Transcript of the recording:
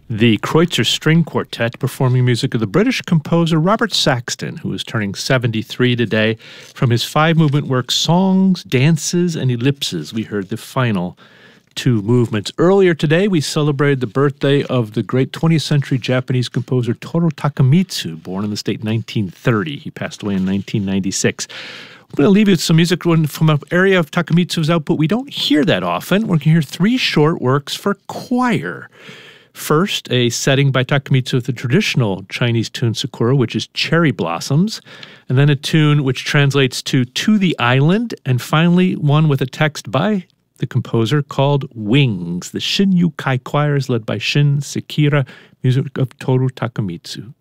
The Kreutzer String Quartet performing music of the British composer Robert Saxton, who is turning 73 today. From his five-movement work Songs, Dances, and Ellipses, we heard the final two movements. Earlier today, we celebrated the birthday of the great 20th century Japanese composer Toru Takemitsu, born in the state 1930. He passed away in 1996. I'm going to leave you with some music from an area of Takemitsu's output we don't hear that often. We're going to hear three short works for choir. First, a setting by Takemitsu with the traditional Chinese tune Sakura, which is Cherry Blossoms, and then a tune which translates to the Island, and finally one with a text by the composer called Wings. The Shin Yukai Choir is led by Shin Sekira, music of Toru Takemitsu.